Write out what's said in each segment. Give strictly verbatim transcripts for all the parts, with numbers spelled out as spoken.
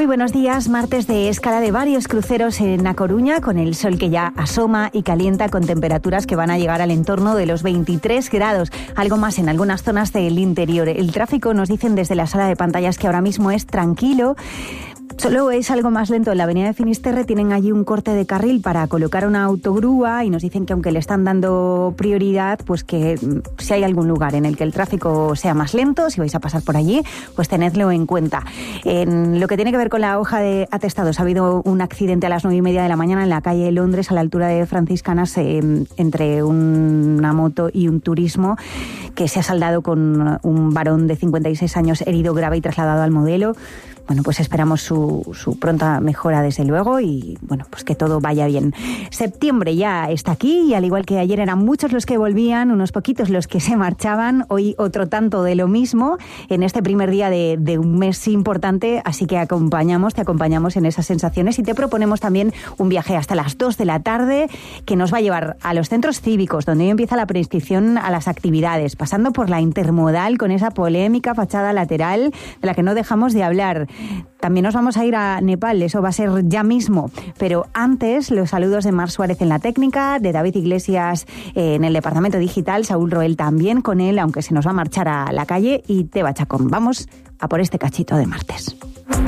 buenos días, martes de escala de varios cruceros en A Coruña, con el sol que ya asoma y calienta, con temperaturas que van a llegar al entorno de los veintitrés grados, algo más en algunas zonas del interior. El tráfico, nos dicen desde la sala de pantallas, que ahora mismo es tranquilo. Solo es algo más lento en la avenida de Finisterre. Tienen allí un corte de carril para colocar una autogrúa y nos dicen que aunque le están dando prioridad, pues que si hay algún lugar en el que el tráfico sea más lento, si vais a pasar por allí, pues tenedlo en cuenta. En lo que tiene que ver con la hoja de atestados, ha habido un accidente a las nueve y media de la mañana en la calle Londres, a la altura de Franciscanas, eh, entre una moto y un turismo, que se ha saldado con un varón de cincuenta y seis años herido grave y trasladado al Modelo. Bueno, pues esperamos su, su pronta mejora, desde luego, y bueno, pues que todo vaya bien. Septiembre ya está aquí y al igual que ayer eran muchos los que volvían, unos poquitos los que se marchaban, hoy otro tanto de lo mismo en este primer día de, de un mes importante, así que acompañamos, te acompañamos en esas sensaciones y te proponemos también un viaje hasta las dos de la tarde que nos va a llevar a los centros cívicos, donde hoy empieza la preinscripción a las actividades, pasando por la intermodal con esa polémica fachada lateral de la que no dejamos de hablar. También nos vamos a ir a Nepal, eso va a ser ya mismo, pero antes los saludos de Mar Suárez en la técnica, de David Iglesias en el departamento digital, Saúl Roel también con él, aunque se nos va a marchar a la calle, y Teba Chacón. Vamos a por este cachito de martes.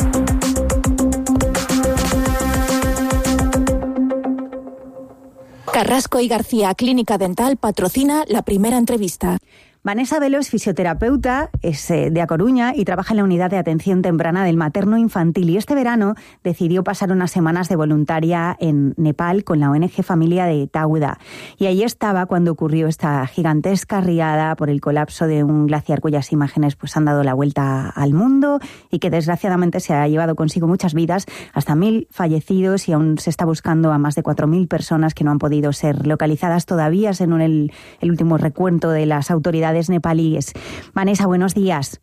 Carrasco y García Clínica Dental patrocina la primera entrevista. Vanessa Velo es fisioterapeuta, es de A Coruña y trabaja en la unidad de atención temprana del materno infantil, y este verano decidió pasar unas semanas de voluntaria en Nepal con la O N G Familia de Tauda. Y allí estaba cuando ocurrió esta gigantesca riada por el colapso de un glaciar cuyas imágenes pues han dado la vuelta al mundo y que desgraciadamente se ha llevado consigo muchas vidas, hasta mil fallecidos, y aún se está buscando a más de cuatro mil personas que no han podido ser localizadas todavía, según el, el último recuento de las autoridades nepalíes. Vanessa, buenos días.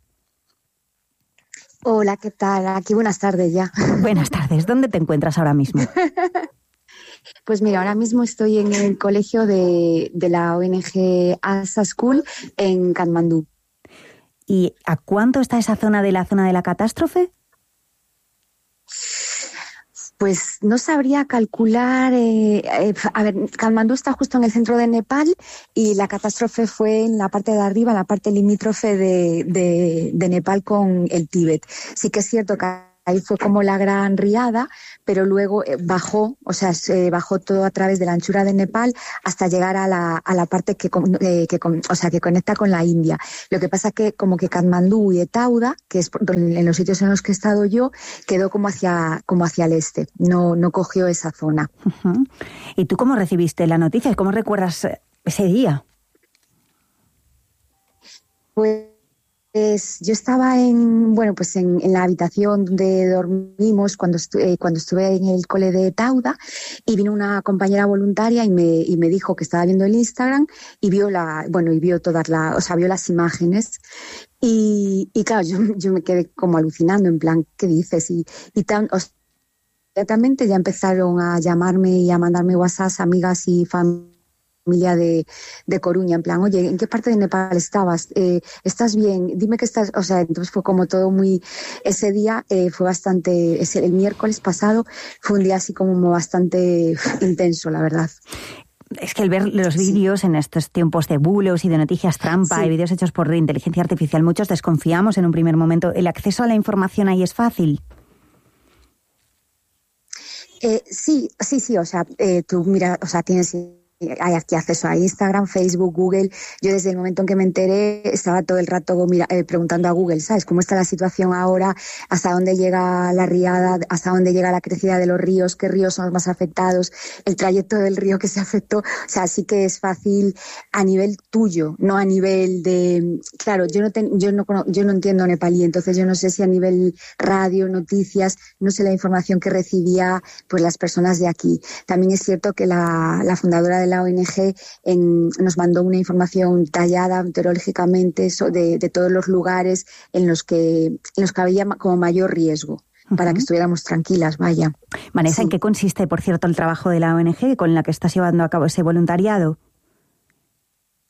Hola, ¿qué tal? Aquí buenas tardes ya. Buenas tardes. ¿Dónde te encuentras ahora mismo? Pues mira, ahora mismo estoy en el colegio de, de la O N G Asa School en Katmandú. ¿Y a cuánto está esa zona de la zona de la catástrofe? Pues no sabría calcular. Eh, eh, a ver, Katmandú está justo en el centro de Nepal y la catástrofe fue en la parte de arriba, en la parte limítrofe de, de, de Nepal con el Tíbet. Sí que es cierto que ahí fue como la gran riada, pero luego bajó, o sea, se bajó todo a través de la anchura de Nepal hasta llegar a la, a la parte que, eh, que, o sea, que conecta con la India. Lo que pasa que como que Katmandú y Tauda, que es en los sitios en los que he estado yo, quedó como hacia, como hacia el este, no, no cogió esa zona. Uh-huh. ¿Y tú cómo recibiste la noticia? ¿Cómo recuerdas ese día? Pues Pues yo estaba en, bueno, pues en, en la habitación donde dormimos cuando, estu- eh, cuando estuve en el cole de Tauda, y vino una compañera voluntaria y me, y me dijo que estaba viendo el Instagram y vio la, bueno, y vio todas las, o sea, vio las imágenes. Y, y claro, yo, yo me quedé como alucinando, en plan, ¿qué dices? Y, y tan, o sea, inmediatamente ya empezaron a llamarme y a mandarme WhatsApp amigas y familiares familia de, de Coruña, en plan, oye, ¿en qué parte de Nepal estabas? Eh, ¿Estás bien? Dime que estás, o sea, entonces fue como todo muy, ese día eh, fue bastante, ese, el miércoles pasado fue un día así como bastante intenso, la verdad. Es que el ver los vídeos sí. en estos tiempos de bulos y de noticias trampa sí. y vídeos hechos por inteligencia artificial, muchos desconfiamos en un primer momento. ¿El acceso a la información ahí es fácil? Eh, sí, sí, sí, o sea, eh, tú mira, o sea, tienes... hay aquí acceso a Instagram, Facebook, Google. Yo desde el momento en que me enteré estaba todo el rato mira, eh, preguntando a Google, ¿sabes? ¿Cómo está la situación ahora? ¿Hasta dónde llega la riada? ¿Hasta dónde llega la crecida de los ríos? ¿Qué ríos son los más afectados? El trayecto del río que se afectó. O sea, sí que es fácil a nivel tuyo, no a nivel de... Claro, yo no, ten, yo no, yo no entiendo nepalí, entonces yo no sé si a nivel radio, noticias, no sé la información que recibía pues las personas de aquí. También es cierto que la, la fundadora de la O N G en, nos mandó una información detallada meteorológicamente de, de todos los lugares en los que en los que había como mayor riesgo, uh-huh. para que estuviéramos tranquilas, vaya. Vanessa, sí. ¿en qué consiste, por cierto, el trabajo de la O N G con la que estás llevando a cabo ese voluntariado?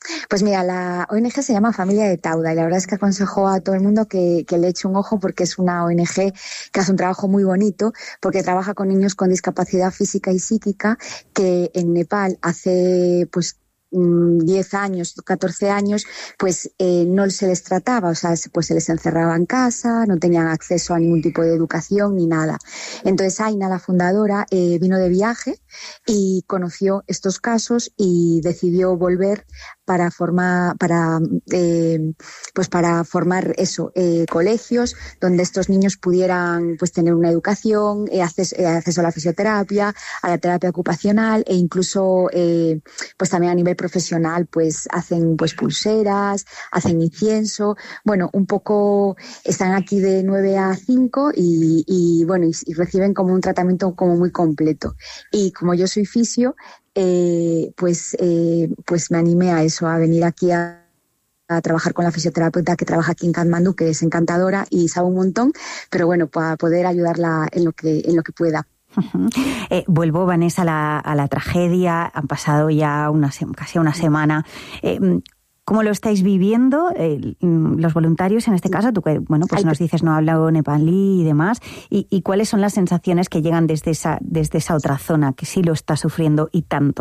Pues mira, la O N G se llama Familia de Tauda y la verdad es que aconsejo a todo el mundo que, que le eche un ojo porque es una O N G que hace un trabajo muy bonito porque trabaja con niños con discapacidad física y psíquica que en Nepal hace pues diez años, catorce años, pues eh, no se les trataba, o sea, pues se les encerraba en casa, no tenían acceso a ningún tipo de educación ni nada. Entonces Aina, la fundadora, eh, vino de viaje y conoció estos casos y decidió volver para formar, para, eh, pues para formar eso, eh, colegios donde estos niños pudieran pues tener una educación, eh, acceso, eh, acceso a la fisioterapia, a la terapia ocupacional e incluso eh, pues también a nivel profesional pues hacen pues pulseras, hacen incienso, bueno, un poco están aquí de nueve a cinco y, y bueno, y, y reciben como un tratamiento como muy completo. Y como yo soy fisio, Eh, pues, eh, pues me animé a eso, a venir aquí a, a trabajar con la fisioterapeuta que trabaja aquí en Katmandú, que es encantadora y sabe un montón, pero bueno, para poder ayudarla en lo que, en lo que pueda. Uh-huh. Eh, vuelvo, Vanessa, a la, a la tragedia. Han pasado ya una, casi una semana. Eh, ¿Cómo lo estáis viviendo eh, los voluntarios en este caso? Tú que, bueno, pues nos dices no ha hablado nepalí y demás. ¿Y, y cuáles son las sensaciones que llegan desde esa, desde esa otra zona que sí lo está sufriendo y tanto?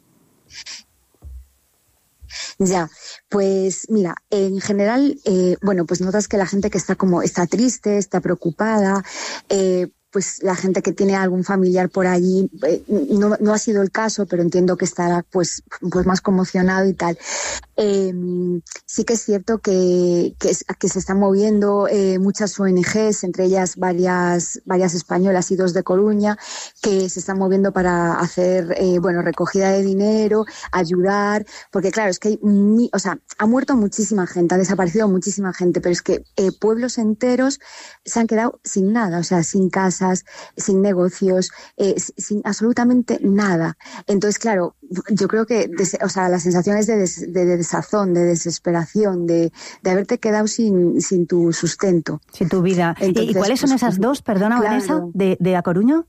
Ya, pues mira, en general, eh, bueno, pues notas que la gente que está como, está triste, está preocupada, eh, pues la gente que tiene algún familiar por allí, eh, no, no ha sido el caso, pero entiendo que estará pues, pues más conmocionado y tal. Eh, sí que es cierto que, que, que se están moviendo eh, muchas O N Ges, entre ellas varias, varias españolas y dos de Coruña, que se están moviendo para hacer, eh, bueno, recogida de dinero, ayudar, porque claro, es que hay, mi, o sea, ha muerto muchísima gente, ha desaparecido muchísima gente, pero es que eh, pueblos enteros se han quedado sin nada, o sea, sin casa, sin negocios, eh, sin absolutamente nada. Entonces, claro, yo creo que, des, o sea, las sensaciones de, des, de, de desazón, de desesperación, de, de haberte quedado sin, sin tu sustento. Sin tu vida. Entonces, ¿y cuáles son pues, esas dos, perdona, claro, Vanessa, de, de A Coruña?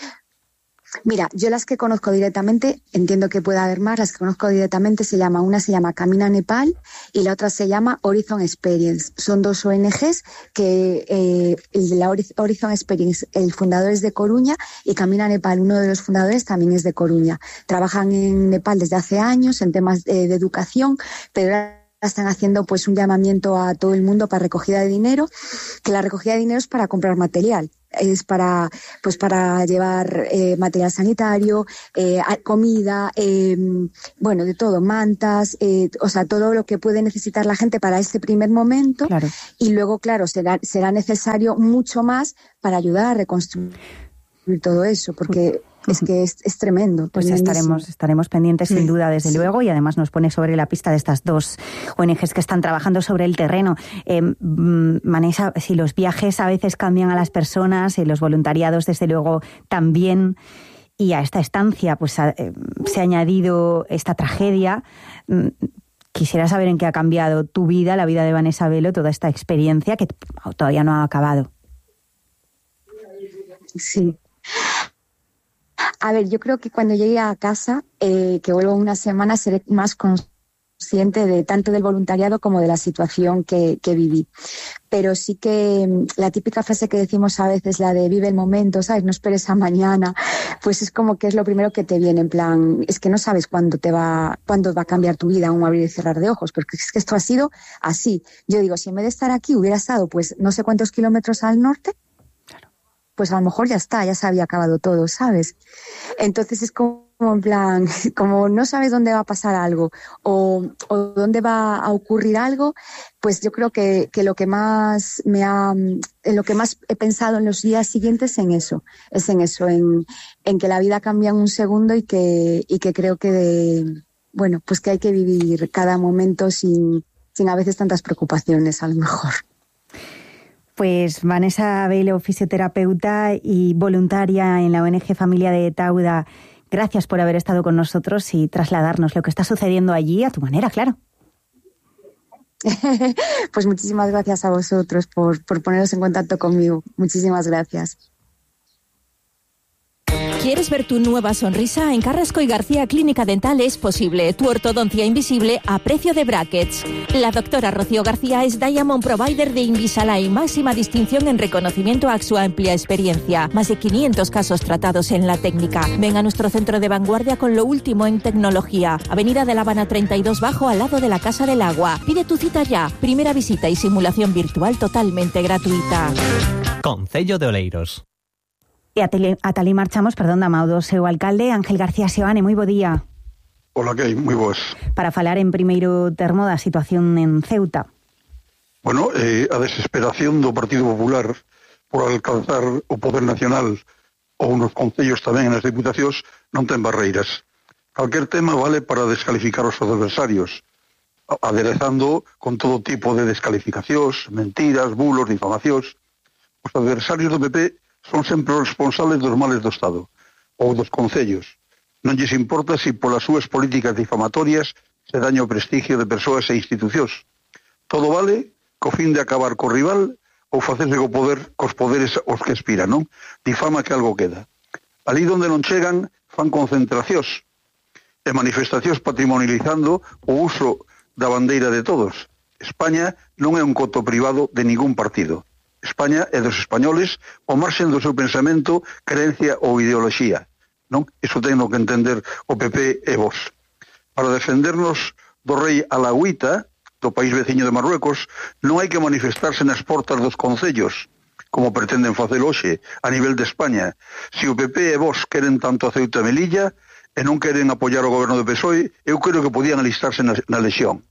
Mira, yo las que conozco directamente, entiendo que pueda haber más, las que conozco directamente se llama, una se llama Camina Nepal y la otra se llama Horizon Experience. Son dos O N Ges que eh, el de la Horizon Experience, el fundador es de Coruña y Camina Nepal, uno de los fundadores también es de Coruña. Trabajan en Nepal desde hace años en temas de, de educación, pero están haciendo pues un llamamiento a todo el mundo para recogida de dinero, que la recogida de dinero es para comprar material. Es para pues para llevar eh, material sanitario, eh, comida, eh, bueno, de todo, mantas, eh, o sea, todo lo que puede necesitar la gente para este primer momento. Claro. Y luego, claro, será, será necesario mucho más para ayudar a reconstruir todo eso, porque es que es, es tremendo. Pues estaremos, estaremos pendientes sin duda, desde sí. luego, y además nos pone sobre la pista de estas dos O N Ges que están trabajando sobre el terreno. Eh, Vanessa, si los viajes a veces cambian a las personas, y los voluntariados desde luego también, y a esta estancia pues a, eh, se ha añadido esta tragedia, quisiera saber en qué ha cambiado tu vida, la vida de Vanessa Velo, toda esta experiencia que todavía no ha acabado. Sí. A ver, yo creo que cuando llegue a casa, eh, que vuelvo una semana, seré más consciente de tanto del voluntariado como de la situación que, que viví. Pero sí que la típica frase que decimos a veces, la de vive el momento, ¿sabes? No esperes a mañana, pues es como que es lo primero que te viene, en plan, es que no sabes cuándo te va, cuándo va a cambiar tu vida, un abrir y cerrar de ojos, porque es que esto ha sido así. Yo digo, si en vez de estar aquí hubiera estado pues no sé cuántos kilómetros al norte, pues a lo mejor ya está, ya se había acabado todo, ¿sabes? Entonces es como en plan, como no sabes dónde va a pasar algo o, o dónde va a ocurrir algo, pues yo creo que, que lo que más me ha, en lo que más he pensado en los días siguientes en eso, es en eso, en, en que la vida cambia en un segundo y que, y que creo que, de, bueno, pues que hay que vivir cada momento sin, sin a veces tantas preocupaciones, a lo mejor. Pues Vanessa Velo, fisioterapeuta y voluntaria en la O N G Familia de Tauda, gracias por haber estado con nosotros y trasladarnos lo que está sucediendo allí a tu manera, claro. Pues muchísimas gracias a vosotros por, por poneros en contacto conmigo. Muchísimas gracias. ¿Quieres ver tu nueva sonrisa? En Carrasco y García Clínica Dental es posible. Tu ortodoncia invisible a precio de brackets. La doctora Rocío García es Diamond Provider de Invisalign, máxima distinción en reconocimiento a su amplia experiencia. Más de quinientos casos tratados en la técnica. Ven a nuestro centro de vanguardia con lo último en tecnología. Avenida de La Habana treinta y dos Bajo, al lado de la Casa del Agua. Pide tu cita ya. Primera visita y simulación virtual totalmente gratuita. Concello de Oleiros. E a, tele, a tali marchamos, perdón, da mao do seu alcalde, Ángel García Seoane, moi bo día. Hola, que hai? Moi boas. Para falar en primeiro termo da situación en Ceuta. Bueno, eh, a desesperación do Partido Popular por alcanzar o poder nacional ou nos concellos tamén nas diputacións non ten barreiras. Calquer tema vale para descalificar os adversarios, aderezando con todo tipo de descalificacións, mentiras, bulos, difamacións. Os adversarios do P P son sempre os responsables dos males do Estado ou dos concellos. Non lles importa se polas súas políticas difamatorias se daña o prestigio de persoas e institucións. Todo vale co fin de acabar co rival ou facerse co poder cos poderes aos que aspiran, non? Difama que algo queda. Ali onde non chegan fan concentracións e manifestacións patrimonializando o uso da bandeira de todos. España non é un coto privado de ningún partido. España é dos españoles ao marxen do seu pensamento, creencia ou ideoloxía. Non? Iso ten que entender o P P e vos. Para defendernos do rei alauita, do país veciño de Marruecos, non hai que manifestarse nas portas dos concellos, como pretenden facer hoxe, a nivel de España. Se o P P e vos queren tanto a Ceuta e Melilla, e non queren apoiar o goberno do P S O E, eu creo que podían alistarse na, na lexión.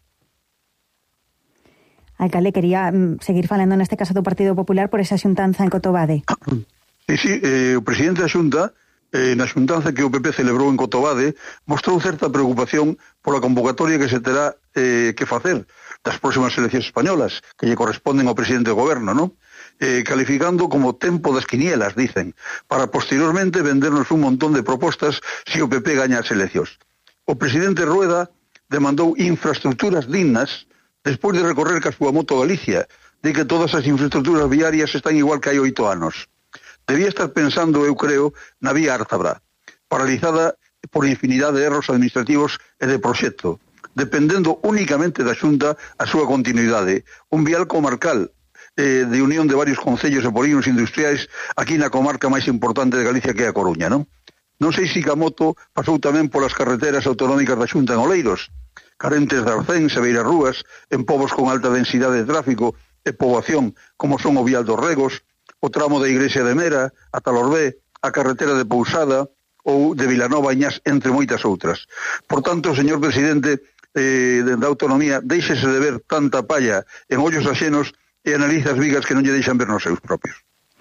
Alcalde, quería mm, seguir falando neste caso do Partido Popular por esa xuntanza en Cotobade. Sí, sí, eh, o presidente da Xunta, eh, na xuntanza que o P P celebrou en Cotobade, mostrou certa preocupación pola convocatoria que se terá eh, que facer das próximas eleccións españolas, que lle corresponden ao presidente do goberno, non? Eh, calificando como tempo das quinielas, dicen, para posteriormente vendernos un montón de propostas se o P P gaña as eleccións. O presidente Rueda demandou infraestructuras dignas despois de recorrer ca súa moto Galicia, de que todas as infraestructuras viarias están igual que hai oito anos. Debía estar pensando, eu creo, na vía Ártabra, paralizada por infinidade de erros administrativos e de proxecto, dependendo únicamente da Xunta a súa continuidade. Un vial comarcal eh, de unión de varios concellos e polígonos industriais aquí na comarca máis importante de Galicia, que é a Coruña, non? Non sei se Camoto pasou tamén polas carreteras autonómicas da Xunta en Oleiros, carentes de arcéns e beirarrúas, en povos con alta densidade de tráfico e poboación, como son o vial dos Regos, o tramo da Igrexa de Mera, a Talorbé, a carretera de Pousada ou de Vilanova a Iñás, entre moitas outras. Por tanto, señor presidente eh, da Autonomía, déixese de ver tanta palla en ollos axenos e analiza as vigas que non lle deixan ver nos seus propios.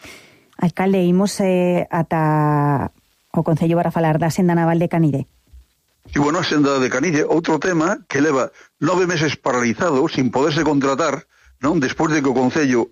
Alcalde, imos eh, ata o Concello para falar da senda naval de Canide. E, bueno, a senda de Canide, outro tema que leva nove meses paralizado, sin poderse contratar, non? Despois de que o Concello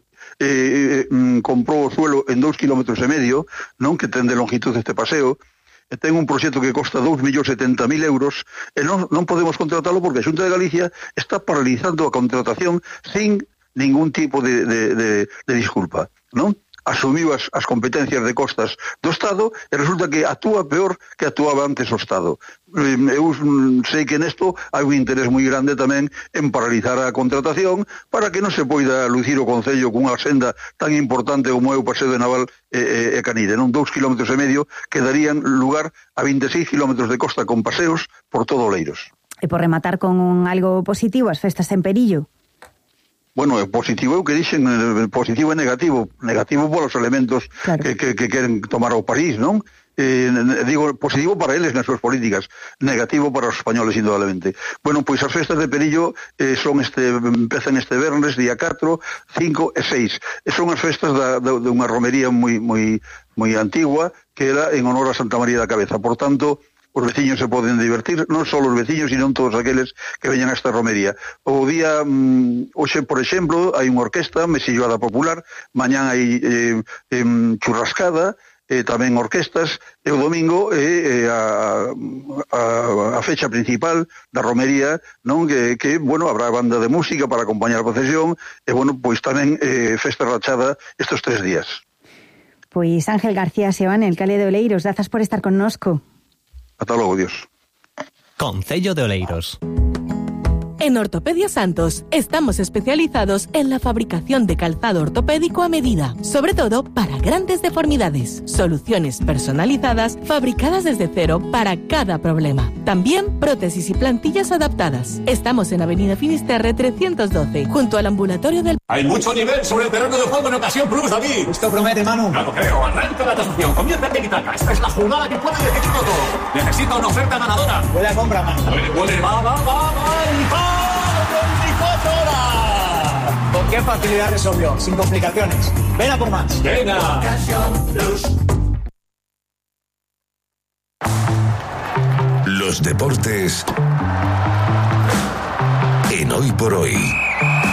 eh, eh, comprou o suelo en dous kilómetros e medio, non? Que ten de longitud este paseo, e ten un proxecto que costa dous millóns setenta mil euros, e non, non podemos contratalo porque a Xunta de Galicia está paralizando a contratación sin ningún tipo de, de, de, de disculpa, non? Asumiu as, as competencias de costas do Estado e resulta que actúa peor que actuaba antes o Estado. Eu sei que nesto hai un interés moi grande tamén en paralizar a contratación para que non se poida lucir o Concello cunha senda tan importante como é o Paseo de Naval e, e, e Canide, non? Dous kilómetros e medio que darían lugar a veintiséis kilómetros de costa con paseos por todo Oleiros. E por rematar con un algo positivo, as festas en Perillo. Bueno, positivo é o que dixen, positivo e negativo. Negativo polos elementos claro. que, que, que queren tomar o país, non? Eh, digo, positivo para eles nas súas políticas, negativo para os españoles, indudablemente. Bueno, pois as festas de Perillo eh, son este, empezan este vernes, día catro, cinco e seis. E son as festas da, da, de unha romería moi, moi, moi antigua, que era en honor a Santa María da Cabeza. Por tanto, os veciños se poden divertir, non só os veciños, sino todos aqueles que veñan a esta romería. O día, mm, hoxe, por exemplo, hai unha orquesta, mesilloada popular, mañán hai eh, eh, churrascada, eh, tamén orquestas, e o domingo é eh, a, a, a fecha principal da romería, non? Que, que, bueno, habrá banda de música para acompañar a procesión, e, bueno, pois tamén eh, festa rachada estes tres días. Pois Ángel García Sebane, alcalde de Oleiros, grazas por estar connosco. Ata logo, Dios. Concello de Oleiros. En Ortopedia Santos estamos especializados en la fabricación de calzado ortopédico a medida, sobre todo para grandes deformidades. Soluciones personalizadas fabricadas desde cero para cada problema. También prótesis y plantillas adaptadas. Estamos en Avenida Finisterre trescientos doce, junto al ambulatorio del... Hay mucho nivel sobre el terreno de juego en Ocasión Plus, David. Esto promete, Manu. No lo creo. Arranca la tasación. Comienza el tiki-taka. Esta es la jugada que puede decidirlo todo. Necesito una oferta ganadora. Huele a compra, Manu. Huele, huele, va, va, va, va. veinticuatro horas. ¿Con qué facilidad resolvió? Sin complicaciones. Ven a por más. Venga. Ocasión Plus. Los deportes en Hoy por Hoy.